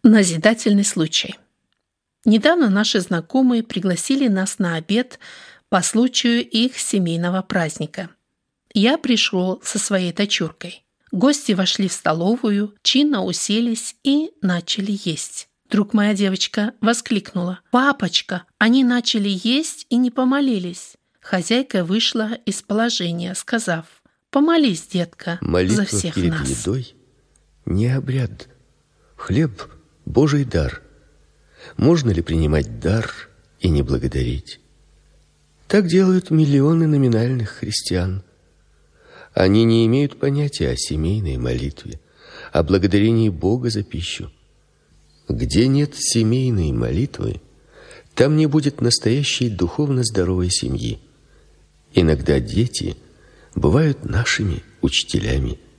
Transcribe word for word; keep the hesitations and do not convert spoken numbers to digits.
Назидательный случай. Недавно наши знакомые пригласили нас на обед по случаю их семейного праздника. Я пришел со своей дочуркой. Гости вошли в столовую, чинно уселись и начали есть. Вдруг моя девочка воскликнула: «Папочка, они начали есть и не помолились». Хозяйка вышла из положения, сказав: «Помолись, детка, молитва за всех перед нас». едой не обряд. Хлеб – Божий дар. Можно ли принимать дар и не благодарить? Так делают миллионы номинальных христиан. Они не имеют понятия о семейной молитве, о благодарении Бога за пищу. Где нет семейной молитвы, там не будет настоящей духовно здоровой семьи. Иногда дети бывают нашими учителями.